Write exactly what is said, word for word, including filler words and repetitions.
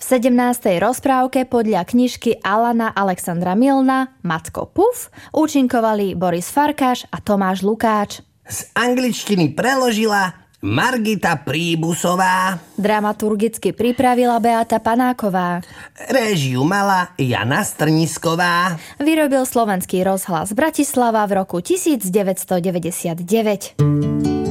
V sedemnástej rozprávke podľa knižky Alana Alexandra Milna Macko Puf účinkovali Boris Farkáš a Tomáš Lukáč. Z angličtiny preložila Margita Príbusová. Dramaturgicky pripravila Beata Panáková. Réžiu mala Jana Strnisková. Vyrobil Slovenský rozhlas Bratislava v roku devätnásťstodeväťdesiatdeväť.